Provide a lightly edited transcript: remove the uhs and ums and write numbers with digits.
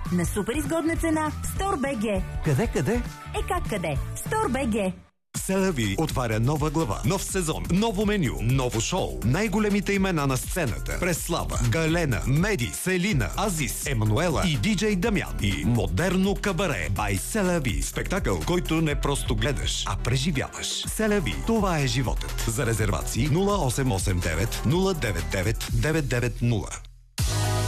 на супер изгодна цена Store.bg. Къде? Е как къде? Store.bg. Селави отваря нова глава, нов сезон, ново меню, ново шоу. Най-големите имена на сцената: Преслава, Галена, Меди, Селина, Азис, Емануела и диджей Дамян. И модерно кабаре by Селави. Спектакъл, който не просто гледаш, а преживяваш. Селави, това е животът. За резервации 0889 099 990.